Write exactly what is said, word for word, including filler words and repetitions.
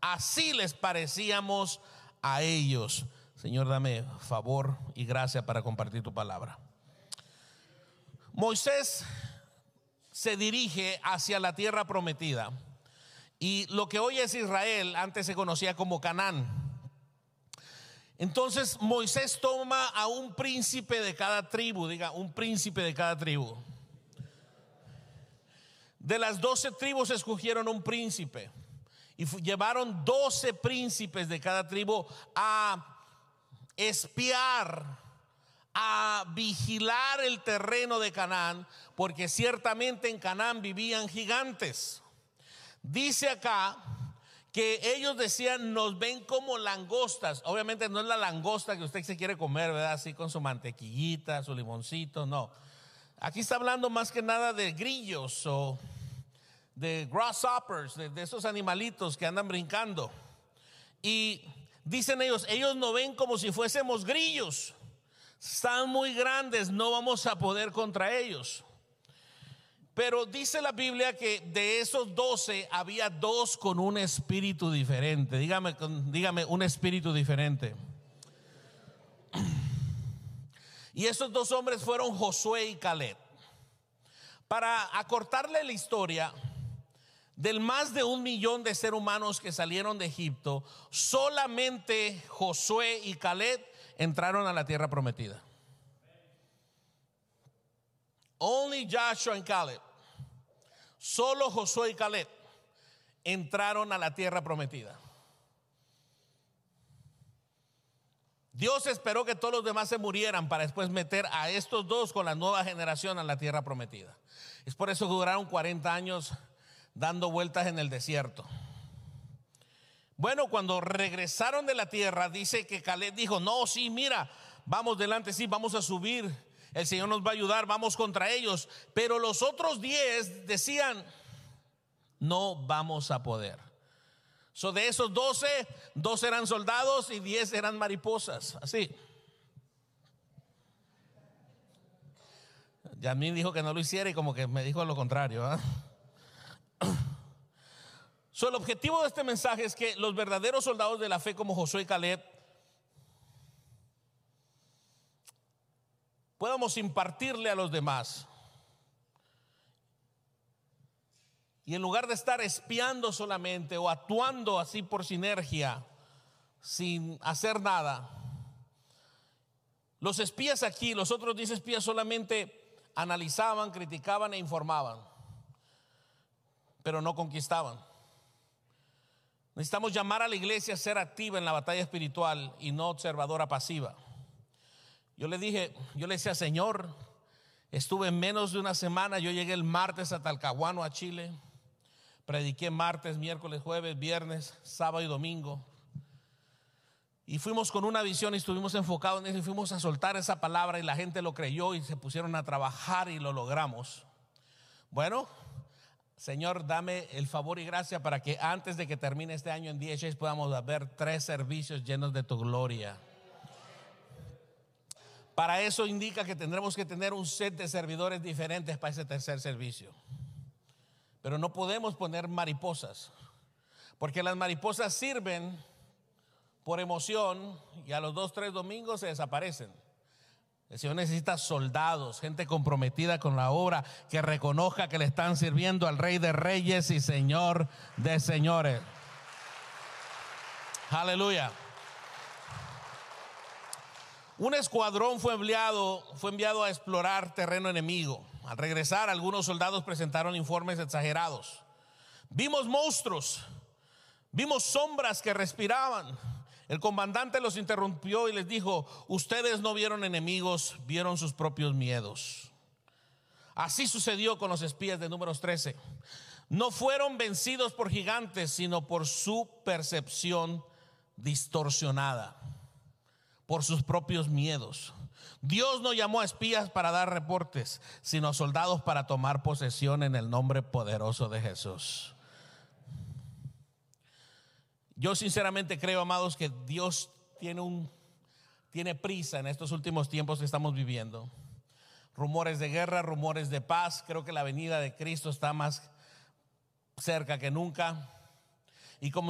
Así les parecíamos a ellos. Señor, dame favor y gracia para compartir tu palabra. Moisés se dirige hacia la tierra prometida. Y lo que hoy es Israel, antes se conocía como Canaán. Entonces Moisés toma a un príncipe de cada tribu, diga, un príncipe de cada tribu. De las doce tribus escogieron un príncipe. Y llevaron doce príncipes de cada tribu a espiar, a vigilar el terreno de Canaán, porque ciertamente en Canaán vivían gigantes. Dice acá que ellos decían: nos ven como langostas. Obviamente no es la langosta que usted se quiere comer, ¿verdad? Así con su mantequillita, su limoncito, no. Aquí está hablando más que nada de grillos o de grasshoppers, de, de esos animalitos que andan brincando. Y dicen ellos, ellos nos ven como si fuésemos grillos. Están muy grandes, no vamos a poder contra ellos. Pero dice la Biblia que de esos doce había dos con un espíritu diferente. Dígame, dígame un espíritu diferente. Y esos dos hombres fueron Josué y Caleb. Para acortarle la historia, del más de un millón de seres humanos que salieron de Egipto, solamente Josué y Caleb entraron a la tierra prometida. Only Joshua and Caleb, solo Josué y Caleb entraron a la tierra prometida. Dios esperó que todos los demás se murieran para después meter a estos dos con la nueva generación a la tierra prometida. Es por eso que duraron cuarenta años dando vueltas en el desierto. Bueno, cuando regresaron de la tierra, dice que Caleb dijo: no, sí, mira, vamos delante, sí, vamos a subir, el Señor nos va a ayudar, vamos contra ellos. Pero los otros diez decían: no vamos a poder. So, de esos doce, dos eran soldados y diez eran mariposas. Así. Yamín dijo que no lo hiciera y como que me dijo lo contrario, ¿eh? So, el objetivo de este mensaje es que los verdaderos soldados de la fe, como Josué y Caleb, podamos impartirle a los demás. Y en lugar de estar espiando solamente o actuando así por sinergia, sin hacer nada. Los espías aquí, los otros diez espías solamente analizaban, criticaban e informaban, pero no conquistaban. Necesitamos llamar a la iglesia a ser activa en la batalla espiritual y no observadora pasiva. Yo le dije, yo le decía: Señor, estuve en menos de una semana. Yo llegué el martes a Talcahuano, a Chile. Prediqué martes, miércoles, jueves, viernes, sábado y domingo. Y fuimos con una visión y estuvimos enfocados en eso y fuimos a soltar esa palabra y la gente lo creyó y se pusieron a trabajar y lo logramos. Bueno, Señor, dame el favor y gracia para que antes de que termine este año en D H S podamos ver tres servicios llenos de tu gloria. Para eso indica que tendremos que tener un set de servidores diferentes para ese tercer servicio. Pero no podemos poner mariposas, porque las mariposas sirven por emoción y a los dos, tres domingos se desaparecen. El Señor necesita soldados, gente comprometida con la obra, que reconozca que le están sirviendo al Rey de Reyes y Señor de Señores. Aleluya. Un escuadrón fue enviado, fue enviado a explorar terreno enemigo. Al regresar, algunos soldados presentaron informes exagerados. Vimos monstruos, vimos sombras que respiraban. El comandante los interrumpió y les dijo: ustedes no vieron enemigos, vieron sus propios miedos. Así sucedió con los espías de Números trece. No fueron vencidos por gigantes, sino por su percepción distorsionada, por sus propios miedos. Dios no llamó a espías para dar reportes, sino a soldados para tomar posesión en el nombre poderoso de Jesús. Yo sinceramente creo, amados, que Dios tiene un tiene prisa en estos últimos tiempos que estamos viviendo. Rumores de guerra, rumores de paz. Creo que la venida de Cristo está más cerca que nunca. Y como